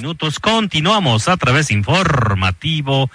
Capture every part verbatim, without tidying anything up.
minutos. Continuamos a través de Informativo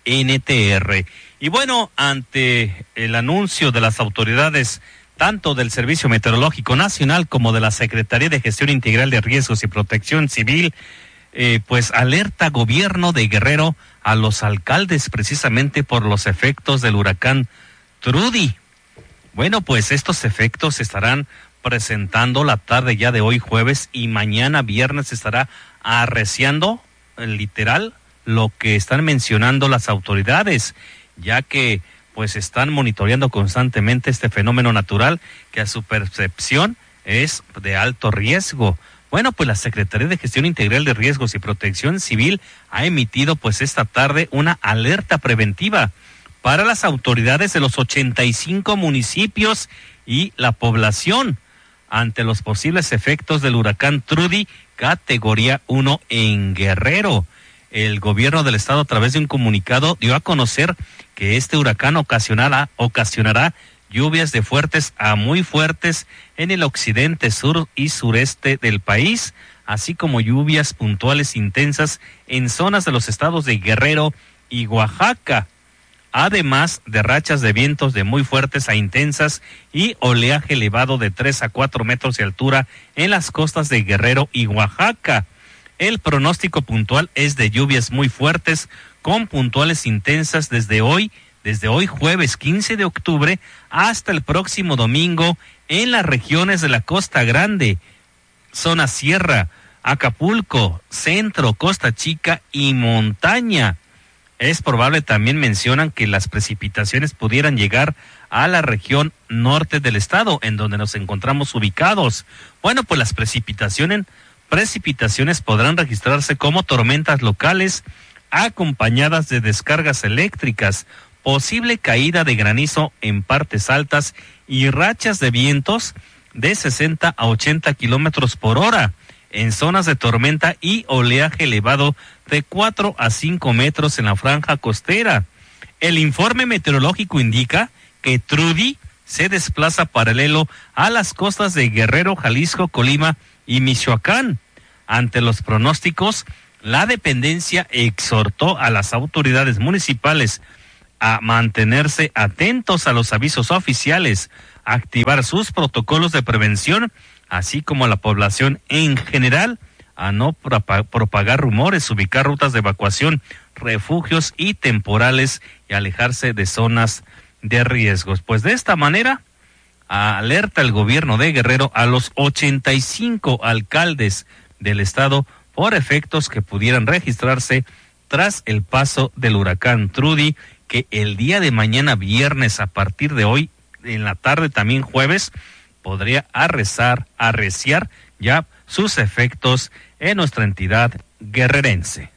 N T R. Y bueno, ante el anuncio de las autoridades, tanto del Servicio Meteorológico Nacional como de la Secretaría de Gestión Integral de Riesgos y Protección Civil, eh, pues alerta gobierno de Guerrero a los alcaldes precisamente por los efectos del huracán Trudy. Bueno, pues estos efectos se estarán presentando la tarde ya de hoy jueves y mañana viernes estará arreciando literal lo que están mencionando las autoridades, ya que pues están monitoreando constantemente este fenómeno natural que a su percepción es de alto riesgo. Bueno, pues la Secretaría de Gestión Integral de Riesgos y Protección Civil ha emitido pues esta tarde una alerta preventiva para las autoridades de los ochenta y cinco municipios y la población ante los posibles efectos del huracán Trudy categoría uno en Guerrero. El gobierno del estado, a través de un comunicado, dio a conocer que este huracán ocasionará, ocasionará lluvias de fuertes a muy fuertes en el occidente, sur y sureste del país, así como lluvias puntuales intensas en zonas de los estados de Guerrero y Oaxaca, además de rachas de vientos de muy fuertes a intensas y oleaje elevado de tres a cuatro metros de altura en las costas de Guerrero y Oaxaca. El pronóstico puntual es de lluvias muy fuertes con puntuales intensas desde hoy, desde hoy jueves quince de octubre hasta el próximo domingo en las regiones de la Costa Grande, zona sierra, Acapulco, centro, Costa Chica y montaña. Es probable, también mencionan, que las precipitaciones pudieran llegar a la región norte del estado, en donde nos encontramos ubicados. Bueno, pues las precipitaciones, precipitaciones podrán registrarse como tormentas locales, acompañadas de descargas eléctricas, posible caída de granizo en partes altas y rachas de vientos de sesenta a ochenta kilómetros por hora en zonas de tormenta y oleaje elevado de cuatro a cinco metros en la franja costera. El informe meteorológico indica que Trudy se desplaza paralelo a las costas de Guerrero, Jalisco, Colima y Michoacán. Ante los pronósticos, la dependencia exhortó a las autoridades municipales a mantenerse atentos a los avisos oficiales, activar sus protocolos de prevención, así como a la población en general, a no propagar rumores, ubicar rutas de evacuación, refugios y temporales y alejarse de zonas de riesgos. Pues de esta manera alerta el gobierno de Guerrero a los ochenta y cinco alcaldes del estado por efectos que pudieran registrarse tras el paso del huracán Trudy, que el día de mañana viernes, a partir de hoy en la tarde, también jueves, podría arreciar, arreciar ya sus efectos en nuestra entidad guerrerense.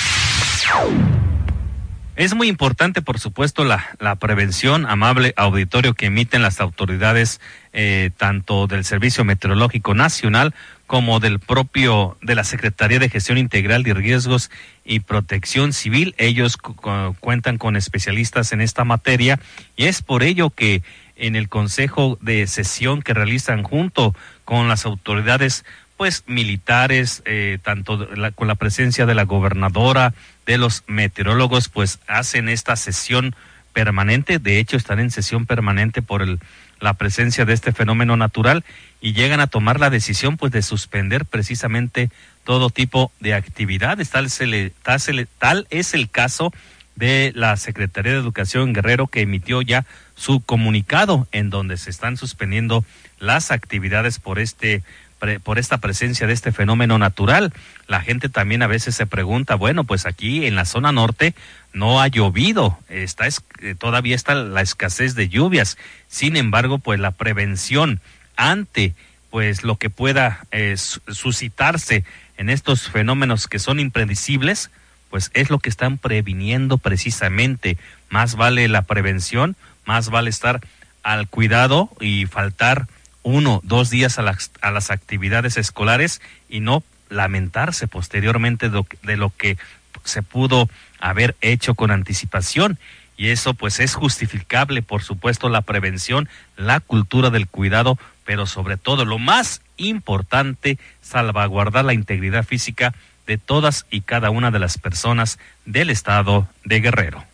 Es muy importante, por supuesto, la, la prevención, amable auditorio, que emiten las autoridades, eh, tanto del Servicio Meteorológico Nacional como del propio, de la Secretaría de Gestión Integral de Riesgos y Protección Civil. Ellos cu- cu- cuentan con especialistas en esta materia y es por ello que en el consejo de sesión que realizan junto con las autoridades pues militares, eh, tanto la, con la presencia de la gobernadora, de los meteorólogos, pues hacen esta sesión permanente. De hecho, están en sesión permanente por el, la presencia de este fenómeno natural y llegan a tomar la decisión pues de suspender precisamente todo tipo de actividades. Tal, se le, tal, se le, tal es el caso de la Secretaría de Educación Guerrero, que emitió ya su comunicado en donde se están suspendiendo las actividades por este por esta presencia de este fenómeno natural. La gente también a veces se pregunta, bueno, pues aquí en la zona norte no ha llovido, está es, todavía está la escasez de lluvias. Sin embargo, pues la prevención ante pues lo que pueda eh, suscitarse en estos fenómenos que son impredecibles, pues es lo que están previniendo precisamente. Más vale la prevención, más vale estar al cuidado y faltar uno, dos días a las, a las actividades escolares y no lamentarse posteriormente de, de lo que se pudo haber hecho con anticipación. Y eso pues es justificable, por supuesto, la prevención, la cultura del cuidado, pero sobre todo lo más importante, salvaguardar la integridad física de todas y cada una de las personas del estado de Guerrero.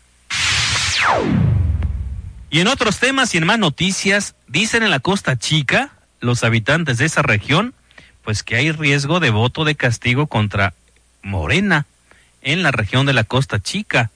Y en otros temas y en más noticias, dicen en la Costa Chica los habitantes de esa región, pues que hay riesgo de voto de castigo contra Morena en la región de la Costa Chica.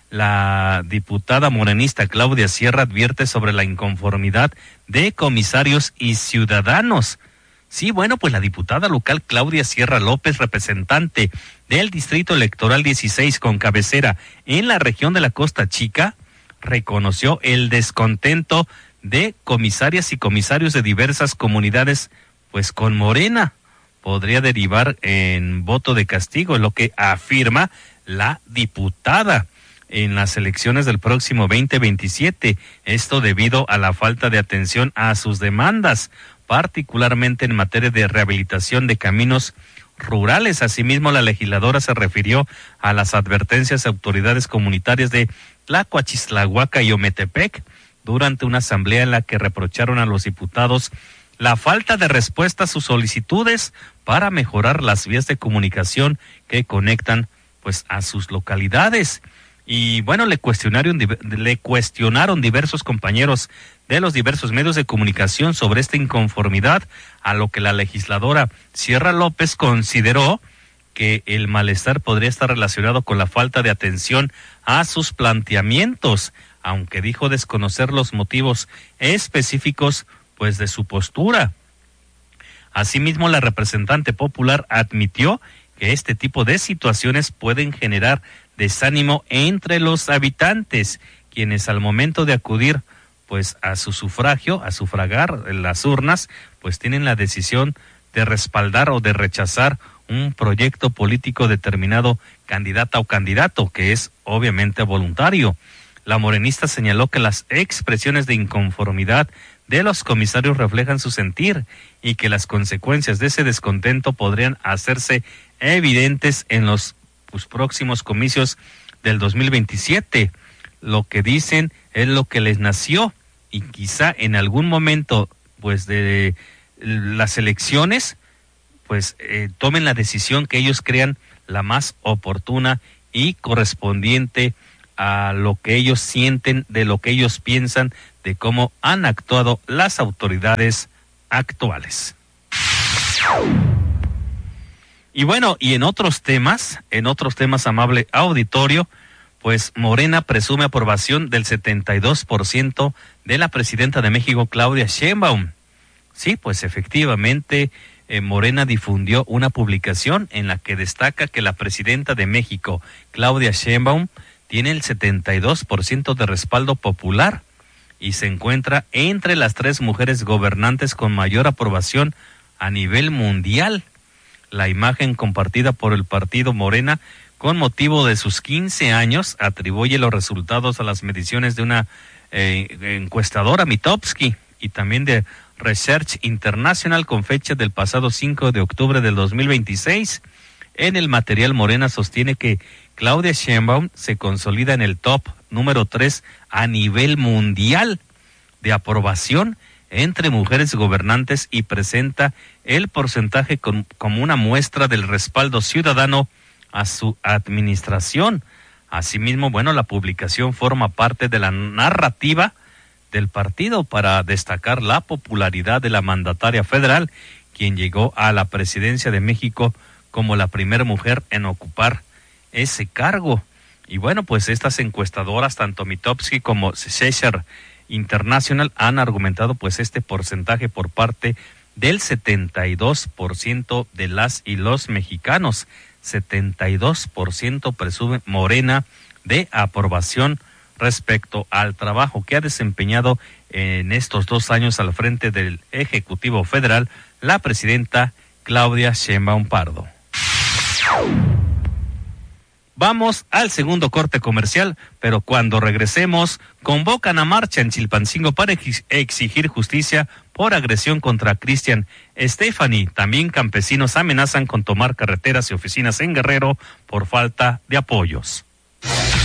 La diputada morenista Claudia Sierra advierte sobre la inconformidad de comisarios y ciudadanos. Sí, bueno, pues la diputada local Claudia Sierra López, representante del Distrito Electoral dieciséis con cabecera en la región de la Costa Chica, reconoció el descontento de comisarias y comisarios de diversas comunidades, pues con Morena podría derivar en voto de castigo, lo que afirma la diputada en las elecciones del próximo veinte veintisiete, esto debido a la falta de atención a sus demandas, particularmente en materia de rehabilitación de caminos rurales. Asimismo, la legisladora se refirió a las advertencias a autoridades comunitarias de Tlacoachistlahuaca y Ometepec durante una asamblea en la que reprocharon a los diputados la falta de respuesta a sus solicitudes para mejorar las vías de comunicación que conectan pues a sus localidades. Y bueno, le cuestionaron, le cuestionaron diversos compañeros de los diversos medios de comunicación sobre esta inconformidad, a lo que la legisladora Sierra López consideró que el malestar podría estar relacionado con la falta de atención a sus planteamientos, aunque dijo desconocer los motivos específicos pues de su postura. Asimismo, la representante popular admitió que este tipo de situaciones pueden generar desánimo entre los habitantes, quienes al momento de acudir pues a su sufragio, a sufragar en las urnas, pues tienen la decisión de respaldar o de rechazar un proyecto político determinado, candidata o candidato, que es obviamente voluntario. La morenista señaló que las expresiones de inconformidad de los comisarios reflejan su sentir y que las consecuencias de ese descontento podrían hacerse evidentes en los pues, próximos comicios del dos mil veintisiete. Lo que dicen es lo que les nació y quizá en algún momento pues de las elecciones pues eh, tomen la decisión que ellos crean la más oportuna y correspondiente a lo que ellos sienten, de lo que ellos piensan, de cómo han actuado las autoridades actuales. Y bueno, y en otros temas, en otros temas, amable auditorio, pues Morena presume aprobación del setenta y dos por ciento de la presidenta de México, Claudia Sheinbaum. Sí, pues efectivamente, eh, Morena difundió una publicación en la que destaca que la presidenta de México, Claudia Sheinbaum, tiene el setenta y dos por ciento de respaldo popular y se encuentra entre las tres mujeres gobernantes con mayor aprobación a nivel mundial. La imagen compartida por el partido Morena con motivo de sus quince años atribuye los resultados a las mediciones de una eh, encuestadora Mitofsky y también de Research International con fecha del pasado cinco de octubre del dos mil veintiséis. En el material, Morena sostiene que Claudia Sheinbaum se consolida en el top número tres a nivel mundial de aprobación entre mujeres gobernantes y presenta el porcentaje con, como una muestra del respaldo ciudadano a su administración. Asimismo, bueno, la publicación forma parte de la narrativa del partido para destacar la popularidad de la mandataria federal, quien llegó a la presidencia de México como la primera mujer en ocupar ese cargo. Y bueno, pues estas encuestadoras, tanto Mitofsky como Research International, han argumentado pues este porcentaje por parte del setenta y dos por ciento de las y los mexicanos. setenta y dos por ciento presume Morena de aprobación respecto al trabajo que ha desempeñado en estos dos años al frente del Ejecutivo Federal la presidenta Claudia Sheinbaum Pardo. Vamos al segundo corte comercial, pero cuando regresemos, convocan a marcha en Chilpancingo para ex- exigir justicia por agresión contra Cristian Stephanie. También campesinos amenazan con tomar carreteras y oficinas en Guerrero por falta de apoyos.